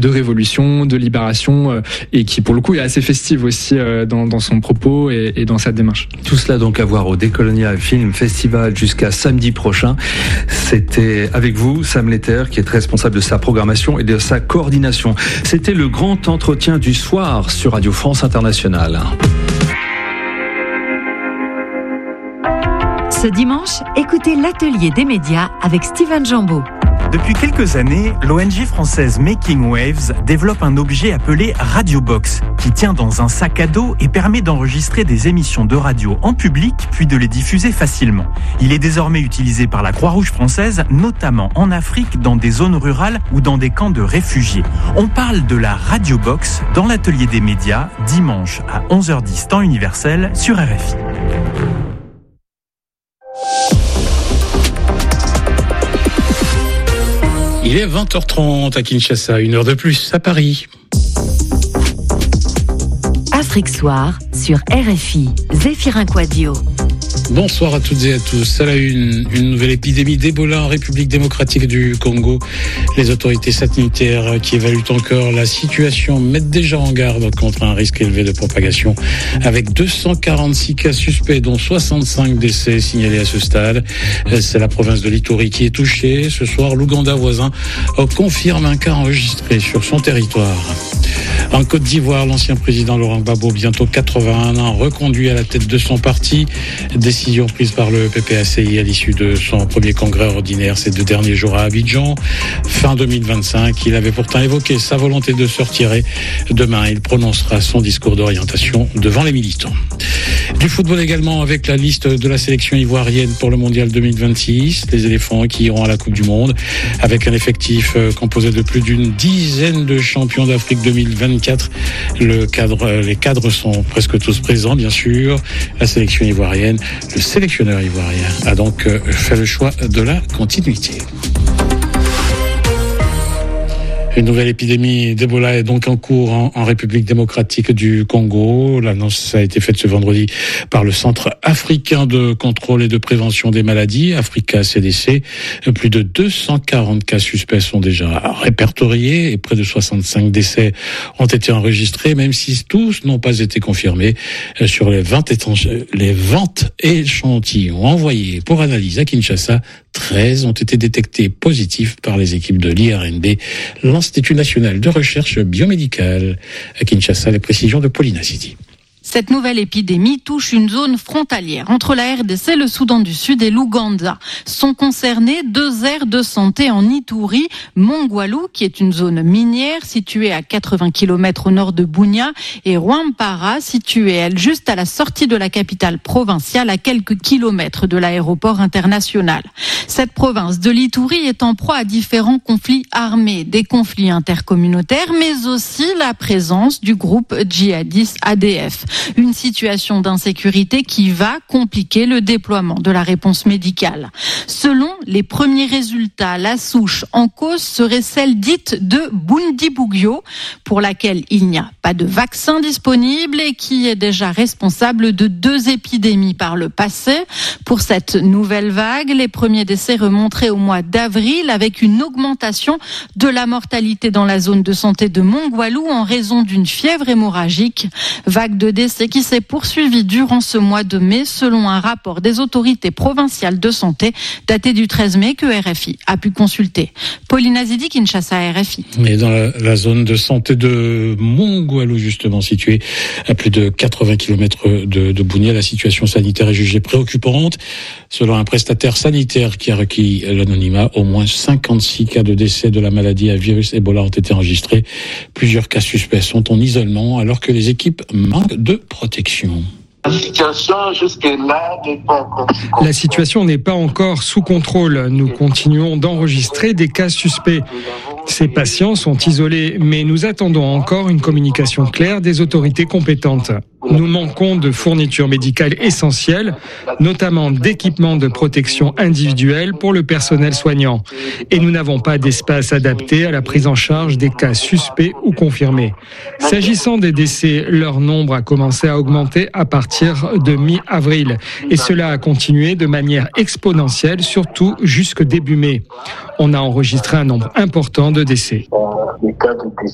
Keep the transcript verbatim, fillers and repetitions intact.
de révolution, de libération, euh, et qui pour le coup est assez festive aussi euh, dans, dans son propos et, et dans sa démarche. Tout cela donc à voir au Décolonial Film Festival jusqu'à samedi prochain. C'était avec vous, Sam Letter, qui est responsable de sa programmation et de sa coordination. C'était le grand entretien du soir sur Radio France Internationale. Ce dimanche, écoutez l'atelier des médias avec Steven Jambeau. Depuis quelques années, l'O N G française Making Waves développe un objet appelé Radiobox, qui tient dans un sac à dos et permet d'enregistrer des émissions de radio en public, puis de les diffuser facilement. Il est désormais utilisé par la Croix-Rouge française, notamment en Afrique, dans des zones rurales ou dans des camps de réfugiés. On parle de la Radiobox dans l'atelier des médias, dimanche à onze heures dix temps universel sur R F I. Il est vingt heures trente à Kinshasa, une heure de plus à Paris. Afrique Soir sur R F I, Zéphirin Quadio. Bonsoir à toutes et à tous. À la une, une nouvelle épidémie d'Ebola en République démocratique du Congo. Les autorités sanitaires qui évaluent encore la situation mettent déjà en garde contre un risque élevé de propagation avec deux cent quarante-six cas suspects dont soixante-cinq décès signalés à ce stade. C'est la province de l'Ituri qui est touchée. Ce soir, l'Ouganda voisin confirme un cas enregistré sur son territoire. En Côte d'Ivoire, l'ancien président Laurent Gbagbo, bientôt quatre-vingt-un ans, reconduit à la tête de son parti. Décision prise par le P P A C I à l'issue de son premier congrès ordinaire ces deux derniers jours à Abidjan. Fin deux mille vingt-cinq, il avait pourtant évoqué sa volonté de se retirer. Demain, il prononcera son discours d'orientation devant les militants. Du football également avec la liste de la sélection ivoirienne pour le mondial deux mille vingt-six. Les éléphants qui iront à la Coupe du Monde avec un effectif composé de plus d'une dizaine de champions d'Afrique deux mille vingt-quatre. Le cadre, les cadres sont presque tous présents, bien sûr. La sélection ivoirienne, le sélectionneur ivoirien a donc fait le choix de la continuité. Une nouvelle épidémie d'Ebola est donc en cours en, en République démocratique du Congo. L'annonce a été faite ce vendredi par le Centre africain de contrôle et de prévention des maladies, Africa C D C. Plus de deux cent quarante cas suspects sont déjà répertoriés et près de soixante-cinq décès ont été enregistrés, même si tous n'ont pas été confirmés. Sur les vingt, étanche, les vingt échantillons envoyés pour analyse à Kinshasa, treize ont été détectés positifs par les équipes de l'I R N B, l'Institut national de recherche biomédicale. À Kinshasa, les précisions de Pauline Assidi. Cette nouvelle épidémie touche une zone frontalière entre la R D C, le Soudan du Sud et l'Ouganda. Sont concernées deux aires de santé en Ituri, Mongwalu, qui est une zone minière située à quatre-vingts kilomètres au nord de Bunia, et Rwampara, située, elle, juste à la sortie de la capitale provinciale, à quelques kilomètres de l'aéroport international. Cette province de l'Ituri est en proie à différents conflits armés, des conflits intercommunautaires, mais aussi la présence du groupe djihadiste A D F. Une situation d'insécurité qui va compliquer le déploiement de la réponse médicale. Selon les premiers résultats, la souche en cause serait celle dite de Bundibugyo, pour laquelle il n'y a pas de vaccin disponible et qui est déjà responsable de deux épidémies par le passé. Pour cette nouvelle vague, les premiers décès remonteraient au mois d'avril avec une augmentation de la mortalité dans la zone de santé de Mongwalu en raison d'une fièvre hémorragique. Vague de décès qui s'est poursuivi durant ce mois de mai, selon un rapport des autorités provinciales de santé daté du treize mai que R F I a pu consulter. Pauline Azidi, Kinshasa, R F I. Mais dans la, la zone de santé de Mongwalu, justement située à plus de quatre-vingts kilomètres de, de Bunia, la situation sanitaire est jugée préoccupante. Selon un prestataire sanitaire qui a requis l'anonymat, au moins cinquante-six cas de décès de la maladie à virus Ebola ont été enregistrés. Plusieurs cas suspects sont en isolement alors que les équipes manquent de protection. La situation jusque-là n'est pas encore sous contrôle. La situation n'est pas encore sous contrôle. Nous continuons d'enregistrer des cas suspects. Ces patients sont isolés, mais nous attendons encore une communication claire des autorités compétentes. Nous manquons de fournitures médicales essentielles, notamment d'équipements de protection individuelle pour le personnel soignant. Et nous n'avons pas d'espace adapté à la prise en charge des cas suspects ou confirmés. S'agissant des décès, leur nombre a commencé à augmenter à partir de mi-avril. Et cela a continué de manière exponentielle, surtout jusque début mai. On a enregistré un nombre important de décès.